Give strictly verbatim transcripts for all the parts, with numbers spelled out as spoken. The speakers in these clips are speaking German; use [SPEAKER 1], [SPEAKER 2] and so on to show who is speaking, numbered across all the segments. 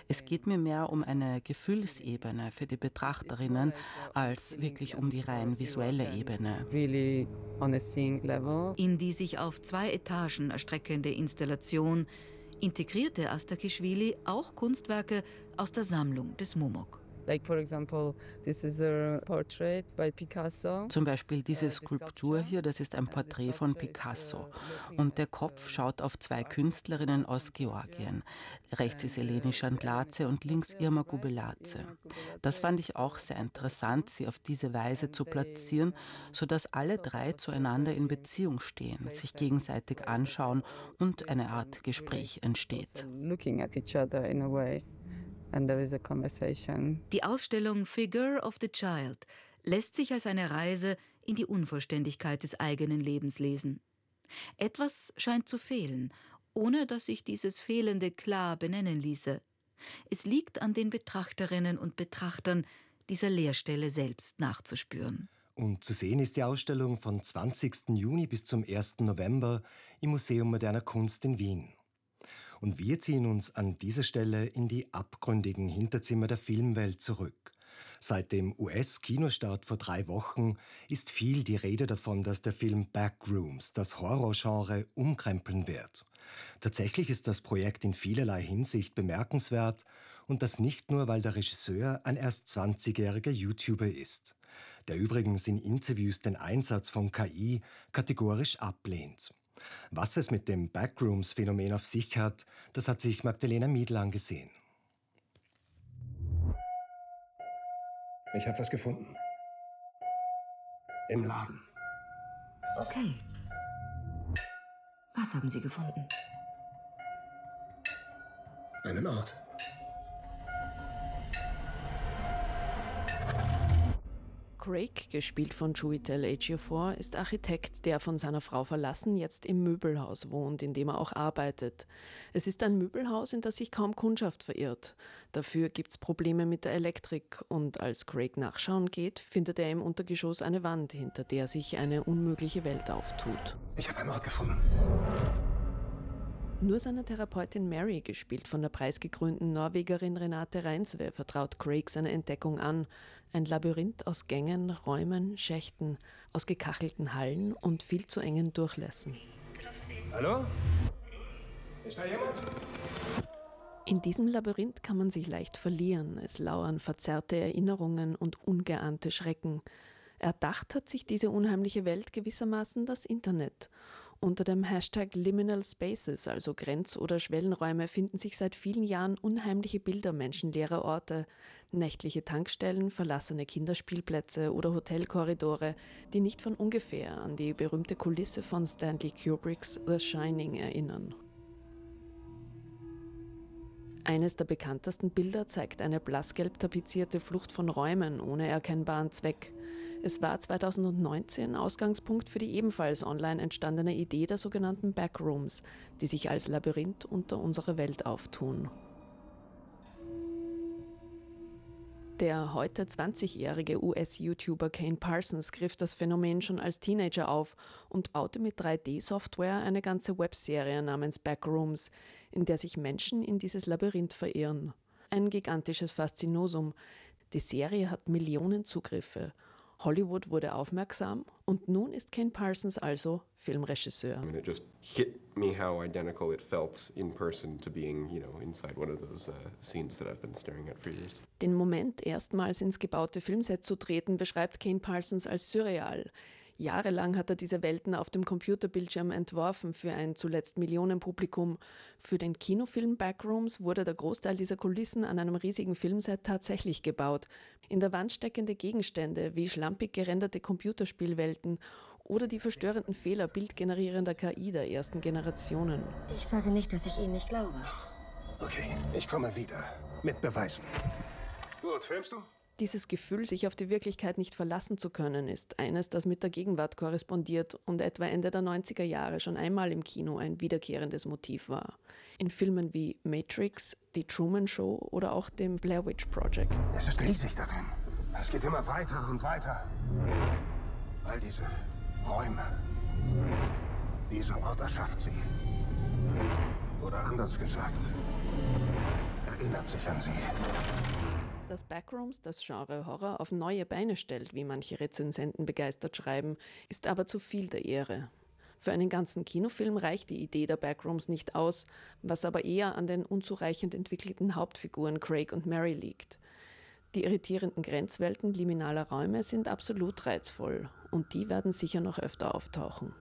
[SPEAKER 1] Es geht mir mehr um eine Gefühlsebene für die Betrachterinnen als wirklich um die rein visuelle Ebene.
[SPEAKER 2] In die sich auf zwei Etagen erstreckende Installation integrierte Astaghishvili auch Kunstwerke aus der Sammlung des Momok.
[SPEAKER 3] Like for example, this is a portrait by Picasso.
[SPEAKER 1] Zum Beispiel diese Skulptur hier, das ist ein Porträt von Picasso. Und der Kopf schaut auf zwei Künstlerinnen aus Georgien. Rechts ist Eleni Chandladze und links Irma Gubeladze. Das fand ich auch sehr interessant, sie auf diese Weise zu platzieren, sodass alle drei zueinander in Beziehung stehen, sich gegenseitig anschauen und eine Art Gespräch entsteht.
[SPEAKER 3] Looking at each other in a way. And there is a conversation.
[SPEAKER 2] Die Ausstellung Figure of the Child lässt sich als eine Reise in die Unvollständigkeit des eigenen Lebens lesen. Etwas scheint zu fehlen, ohne dass sich dieses Fehlende klar benennen ließe. Es liegt an den Betrachterinnen und Betrachtern, dieser Leerstelle selbst nachzuspüren.
[SPEAKER 4] Und zu sehen ist die Ausstellung von zwanzigsten Juni bis zum ersten November im Museum Moderner Kunst in Wien. Und wir ziehen uns an dieser Stelle in die abgründigen Hinterzimmer der Filmwelt zurück. Seit dem U S-Kinostart vor drei Wochen ist viel die Rede davon, dass der Film Backrooms das Horrorgenre umkrempeln wird. Tatsächlich ist das Projekt in vielerlei Hinsicht bemerkenswert und das nicht nur, weil der Regisseur ein erst zwanzigjähriger YouTuber ist, der übrigens in Interviews den Einsatz von K I kategorisch ablehnt. Was es mit dem Backrooms-Phänomen auf sich hat, das hat sich Magdalena Miedl angesehen.
[SPEAKER 5] Ich habe was gefunden. Im Laden.
[SPEAKER 6] Okay. Was haben Sie gefunden?
[SPEAKER 5] Einen Ort.
[SPEAKER 7] Craig, gespielt von Chiwetel Ejiofor, ist Architekt, der von seiner Frau verlassen jetzt im Möbelhaus wohnt, in dem er auch arbeitet. Es ist ein Möbelhaus, in das sich kaum Kundschaft verirrt. Dafür gibt's Probleme mit der Elektrik und als Craig nachschauen geht, findet er im Untergeschoss eine Wand, hinter der sich eine unmögliche Welt auftut.
[SPEAKER 5] Ich habe einen Ort gefunden.
[SPEAKER 7] Nur seiner Therapeutin Mary, gespielt von der preisgekrönten Norwegerin Renate Reinsve, vertraut Craig seine Entdeckung an. Ein Labyrinth aus Gängen, Räumen, Schächten, aus gekachelten Hallen und viel zu engen Durchlässen.
[SPEAKER 5] Hallo? Ist da jemand?
[SPEAKER 7] In diesem Labyrinth kann man sich leicht verlieren. Es lauern verzerrte Erinnerungen und ungeahnte Schrecken. Erdacht hat sich diese unheimliche Welt gewissermaßen das Internet. Unter dem Hashtag Liminal Spaces, also Grenz- oder Schwellenräume, finden sich seit vielen Jahren unheimliche Bilder menschenleerer Orte, nächtliche Tankstellen, verlassene Kinderspielplätze oder Hotelkorridore, die nicht von ungefähr an die berühmte Kulisse von Stanley Kubricks The Shining erinnern. Eines der bekanntesten Bilder zeigt eine blassgelb tapezierte Flucht von Räumen ohne erkennbaren Zweck. Es war zweitausendneunzehn Ausgangspunkt für die ebenfalls online entstandene Idee der sogenannten Backrooms, die sich als Labyrinth unter unserer Welt auftun. Der heute zwanzigjährige U S-YouTuber Kane Parsons griff das Phänomen schon als Teenager auf und baute mit drei D-Software eine ganze Webserie namens Backrooms, in der sich Menschen in dieses Labyrinth verirren. Ein gigantisches Faszinosum. Die Serie hat Millionen Zugriffe. Hollywood wurde aufmerksam und nun ist Kane Parsons also Filmregisseur.
[SPEAKER 8] I mean, it just hit me how identical it felt in person to being, you know, inside one of those uh, scenes that I've been staring at for years.
[SPEAKER 7] Den Moment, erstmals ins gebaute Filmset zu treten, beschreibt Kane Parsons als surreal. Jahrelang hat er diese Welten auf dem Computerbildschirm entworfen für ein zuletzt Millionenpublikum. Für den Kinofilm Backrooms wurde der Großteil dieser Kulissen an einem riesigen Filmset tatsächlich gebaut. In der Wand steckende Gegenstände wie schlampig gerenderte Computerspielwelten oder die verstörenden Fehler bildgenerierender K I der ersten Generationen.
[SPEAKER 6] Ich sage nicht, dass ich Ihnen nicht glaube.
[SPEAKER 5] Okay, ich komme wieder. Mit Beweisen. Gut, filmst du?
[SPEAKER 7] Dieses Gefühl, sich auf die Wirklichkeit nicht verlassen zu können, ist eines, das mit der Gegenwart korrespondiert und etwa Ende der neunziger Jahre schon einmal im Kino ein wiederkehrendes Motiv war. In Filmen wie Matrix, Die Truman Show oder auch dem Blair Witch Project.
[SPEAKER 5] Es ist riesig darin. Es geht immer weiter und weiter. All diese Räume. Dieser Ort erschafft sie. Oder anders gesagt, erinnert sich an sie.
[SPEAKER 7] Dass Backrooms das Genre Horror auf neue Beine stellt, wie manche Rezensenten begeistert schreiben, ist aber zu viel der Ehre. Für einen ganzen Kinofilm reicht die Idee der Backrooms nicht aus, was aber eher an den unzureichend entwickelten Hauptfiguren Craig und Mary liegt. Die irritierenden Grenzwelten liminaler Räume sind absolut reizvoll und die werden sicher noch öfter auftauchen.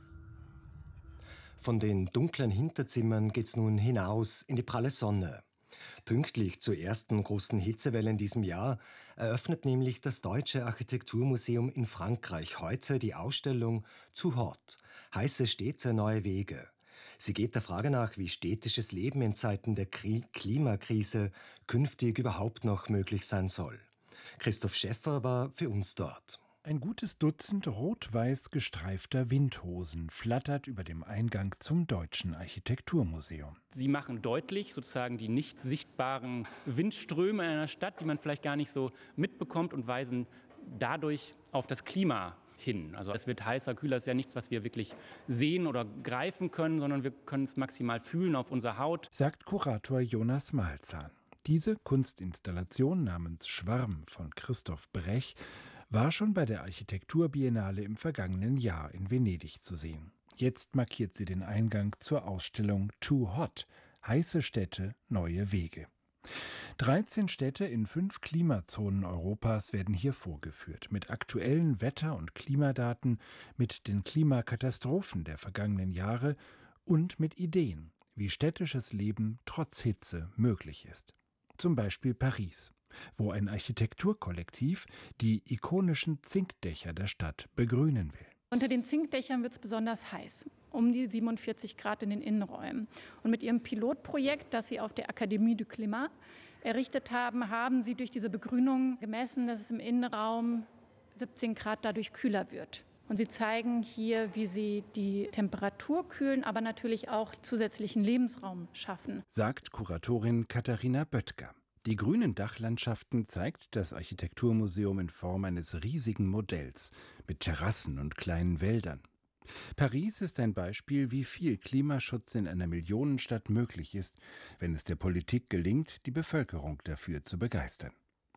[SPEAKER 4] Von den dunklen Hinterzimmern geht's nun hinaus in die pralle Sonne. Pünktlich zur ersten großen Hitzewelle in diesem Jahr eröffnet nämlich das Deutsche Architekturmuseum in Frankreich heute die Ausstellung Too Hot – heiße Städte, neue Wege. Sie geht der Frage nach, wie städtisches Leben in Zeiten der Kri- Klimakrise künftig überhaupt noch möglich sein soll. Christoph Schäffer war für uns dort.
[SPEAKER 9] Ein gutes Dutzend rot-weiß gestreifter Windhosen flattert über dem Eingang zum Deutschen Architekturmuseum.
[SPEAKER 10] Sie machen deutlich sozusagen die nicht sichtbaren Windströme in einer Stadt, die man vielleicht gar nicht so mitbekommt, und weisen dadurch auf das Klima hin. Also es wird heißer, kühler, ist ja nichts, was wir wirklich sehen oder greifen können, sondern wir können es maximal fühlen auf unserer Haut,
[SPEAKER 9] sagt Kurator Jonas Malzahn. Diese Kunstinstallation namens Schwarm von Christoph Brech war schon bei der Architekturbiennale im vergangenen Jahr in Venedig zu sehen. Jetzt markiert sie den Eingang zur Ausstellung Too Hot – heiße Städte, neue Wege. dreizehn Städte in fünf Klimazonen Europas werden hier vorgeführt, mit aktuellen Wetter- und Klimadaten, mit den Klimakatastrophen der vergangenen Jahre und mit Ideen, wie städtisches Leben trotz Hitze möglich ist. Zum Beispiel Paris, wo ein Architekturkollektiv die ikonischen Zinkdächer der Stadt begrünen will.
[SPEAKER 11] Unter den Zinkdächern wird es besonders heiß, um die siebenundvierzig Grad in den Innenräumen. Und mit ihrem Pilotprojekt, das sie auf der Académie du Climat errichtet haben, haben sie durch diese Begrünung gemessen, dass es im Innenraum siebzehn Grad dadurch kühler wird. Und sie zeigen hier, wie sie die Temperatur kühlen, aber natürlich auch zusätzlichen Lebensraum schaffen,
[SPEAKER 9] sagt Kuratorin Katharina Böttger. Die grünen Dachlandschaften zeigt das Architekturmuseum in Form eines riesigen Modells mit Terrassen und kleinen Wäldern. Paris ist ein Beispiel, wie viel Klimaschutz in einer Millionenstadt möglich ist, wenn es der Politik gelingt, die Bevölkerung dafür zu begeistern.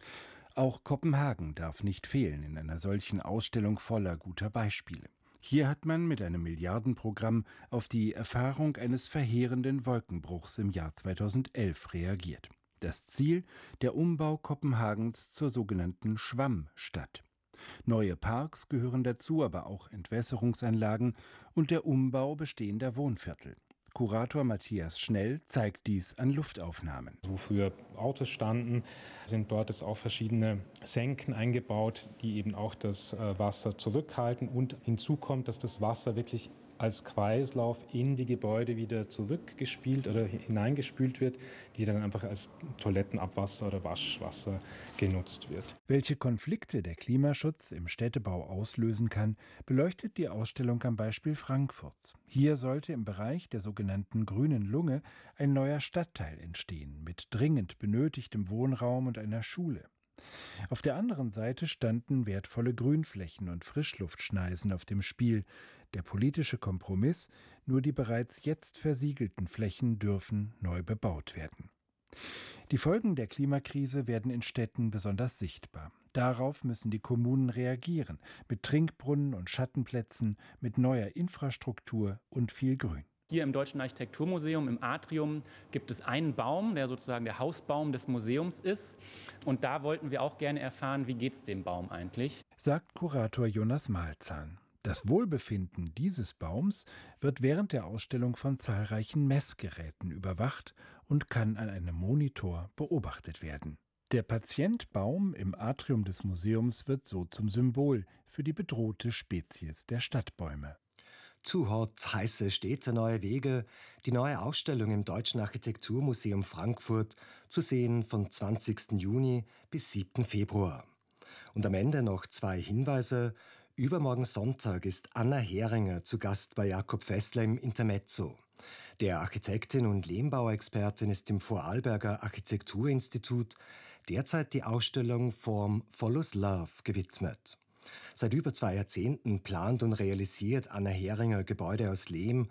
[SPEAKER 9] Auch Kopenhagen darf nicht fehlen in einer solchen Ausstellung voller guter Beispiele. Hier hat man mit einem Milliardenprogramm auf die Erfahrung eines verheerenden Wolkenbruchs im Jahr zweitausendelf reagiert. Das Ziel, der Umbau Kopenhagens zur sogenannten Schwammstadt. Neue Parks gehören dazu, aber auch Entwässerungsanlagen und der Umbau bestehender Wohnviertel. Kurator Matthias Schnell zeigt dies an Luftaufnahmen.
[SPEAKER 12] Wo früher Autos standen, sind dort jetzt auch verschiedene Senken eingebaut, die eben auch das Wasser zurückhalten. Und hinzu kommt, dass das Wasser wirklich als Kreislauf in die Gebäude wieder zurückgespielt oder hineingespült wird, die dann einfach als Toilettenabwasser oder Waschwasser genutzt wird.
[SPEAKER 9] Welche Konflikte der Klimaschutz im Städtebau auslösen kann, beleuchtet die Ausstellung am Beispiel Frankfurts. Hier sollte im Bereich der sogenannten grünen Lunge ein neuer Stadtteil entstehen, mit dringend benötigtem Wohnraum und einer Schule. Auf der anderen Seite standen wertvolle Grünflächen und Frischluftschneisen auf dem Spiel. Der politische Kompromiss, nur die bereits jetzt versiegelten Flächen dürfen neu bebaut werden. Die Folgen der Klimakrise werden in Städten besonders sichtbar. Darauf müssen die Kommunen reagieren, mit Trinkbrunnen und Schattenplätzen, mit neuer Infrastruktur und viel Grün.
[SPEAKER 10] Hier im Deutschen Architekturmuseum im Atrium gibt es einen Baum, der sozusagen der Hausbaum des Museums ist. Und da wollten wir auch gerne erfahren, wie geht es dem Baum eigentlich?
[SPEAKER 9] Sagt Kurator Jonas Malzahn. Das Wohlbefinden dieses Baums wird während der Ausstellung von zahlreichen Messgeräten überwacht und kann an einem Monitor beobachtet werden. Der Patientbaum im Atrium des Museums wird so zum Symbol für die bedrohte Spezies der Stadtbäume.
[SPEAKER 4] Too Hot – heiße Städte, neue Wege, die neue Ausstellung im Deutschen Architekturmuseum Frankfurt, zu sehen von zwanzigsten Juni bis siebten Februar. Und am Ende noch zwei Hinweise. Übermorgen Sonntag ist Anna Heringer zu Gast bei Jakob Fessler im Intermezzo. Der Architektin und Lehmbauexpertin ist im Vorarlberger Architekturinstitut derzeit die Ausstellung Form Follows Love gewidmet. Seit über zwei Jahrzehnten plant und realisiert Anna Heringer Gebäude aus Lehm,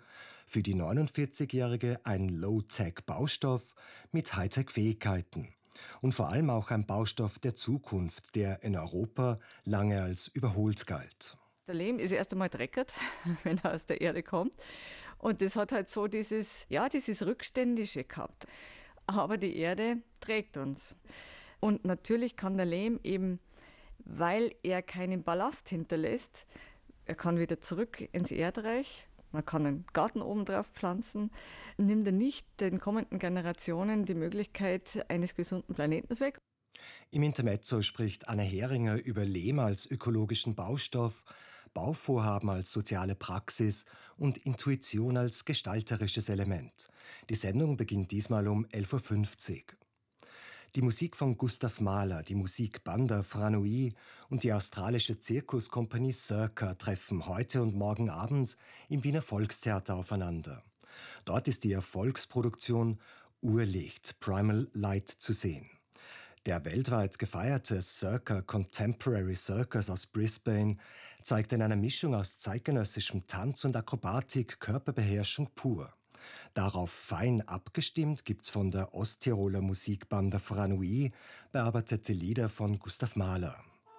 [SPEAKER 4] Für die neunundvierzigjährige ein Low-Tech-Baustoff mit Hightech-Fähigkeiten. Und vor allem auch ein Baustoff der Zukunft, der in Europa lange als überholt galt.
[SPEAKER 13] Der Lehm ist erst einmal dreckig, wenn er aus der Erde kommt. Und das hat halt so dieses, ja, dieses Rückständische gehabt. Aber die Erde trägt uns. Und natürlich kann der Lehm eben, weil er keinen Ballast hinterlässt, er kann wieder zurück ins Erdreich. Man kann einen Garten oben drauf pflanzen, nimmt er nicht den kommenden Generationen die Möglichkeit eines gesunden Planeten weg.
[SPEAKER 4] Im Intermezzo spricht Anne Heringer über Lehm als ökologischen Baustoff, Bauvorhaben als soziale Praxis und Intuition als gestalterisches Element. Die Sendung beginnt diesmal um elf Uhr fünfzig. Die Musik von Gustav Mahler, die Musikbanda Franui und die australische Zirkuskompanie Circa treffen heute und morgen Abend im Wiener Volkstheater aufeinander. Dort ist die Erfolgsproduktion Urlicht, Primal Light zu sehen. Der weltweit gefeierte Circa Contemporary Circus aus Brisbane zeigt in einer Mischung aus zeitgenössischem Tanz und Akrobatik Körperbeherrschung pur. Darauf fein abgestimmt gibt's von der Osttiroler Musikbanda Franui bearbeitete Lieder von Gustav Mahler.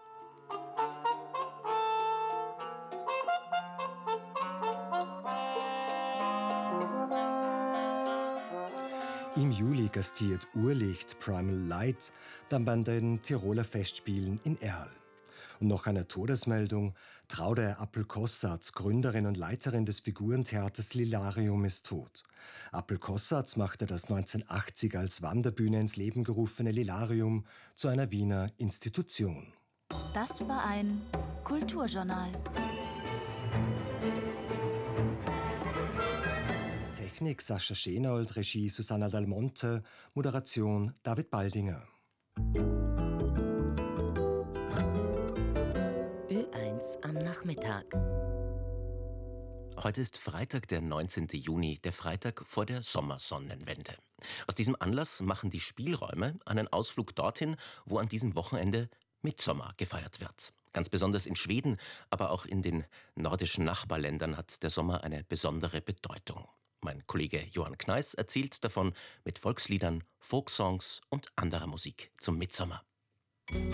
[SPEAKER 4] Im Juli gastiert Urlicht Primal Light dann bei den Tiroler Festspielen in Erl. Und noch eine Todesmeldung: Traude Appel-Kossatz, Gründerin und Leiterin des Figurentheaters Lilarium, ist tot. Appel-Kossatz machte das neunzehnhundertachtzig als Wanderbühne ins Leben gerufene Lilarium zu einer Wiener Institution.
[SPEAKER 14] Das war ein Kulturjournal.
[SPEAKER 4] Technik Sascha Schenold, Regie Susanna Dal Monte, Moderation David Baldinger.
[SPEAKER 15] Ö eins am Nachmittag. Heute ist Freitag, der neunzehnten Juni, der Freitag vor der Sommersonnenwende. Aus diesem Anlass machen die Spielräume einen Ausflug dorthin, wo an diesem Wochenende Mittsommer gefeiert wird. Ganz besonders in Schweden, aber auch in den nordischen Nachbarländern hat der Sommer eine besondere Bedeutung. Mein Kollege Johann Kneiss erzählt davon mit Volksliedern, Folksongs und anderer Musik zum Mittsommer.